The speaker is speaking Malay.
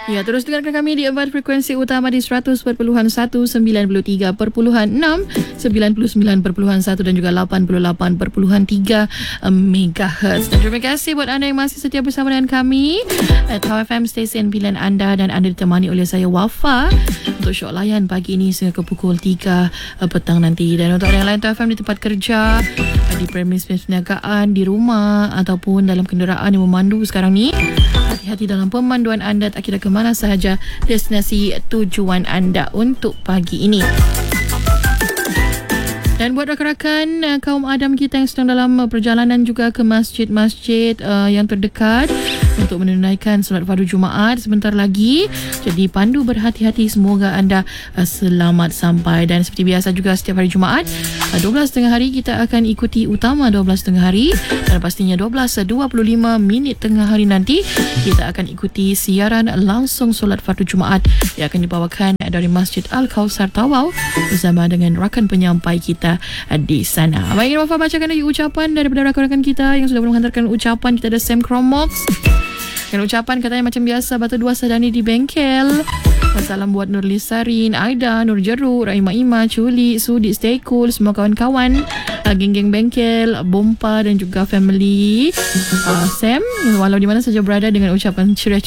Ya, terus dengarkan kami di Avat frekuensi utama di 100.1, 93.6, 99.1 dan juga 88.3 MHz. Dan terima kasih buat anda yang masih setia bersama dengan kami at Tau FM, stesen pilihan anda, dan anda ditemani oleh saya Wafa untuk syok layan pagi ini sehingga ke pukul 3 petang nanti. Dan untuk yang lain, Tau FM di tempat kerja, di premis perniagaan, di rumah ataupun dalam kenderaan yang memandu sekarang ni, hati-hati dalam pemanduan anda tak kira ke mana sahaja destinasi tujuan anda untuk pagi ini. Dan buat rakan-rakan kaum Adam kita yang sedang dalam perjalanan juga ke masjid-masjid yang terdekat untuk menunaikan solat fardu Jumaat sebentar lagi. Jadi pandu berhati-hati, semoga anda selamat sampai. Dan seperti biasa juga setiap hari Jumaat 12.30 hari kita akan ikuti utama 12.30 hari, dan pastinya 12.25 minit tengah hari nanti kita akan ikuti siaran langsung solat fardu Jumaat yang akan dibawakan dari Masjid Al-Kausar Tawau bersama dengan rakan penyampai kita di sana. Baik, Wafa bacakan lagi ucapan daripada rakan-rakan kita yang sudah menghantarkan ucapan. Kita ada Sam Cromox dengan ucapan katanya macam biasa, batu dua sadani di bengkel. Salam buat Nur Lisarin, Aida, Nur Jeruk, Rahimah Ima, Culi, Sudi, Stay Cool, semua kawan-kawan, geng-geng bengkel, Bompa dan juga family Sam, walau di mana saja berada, dengan ucapan ceria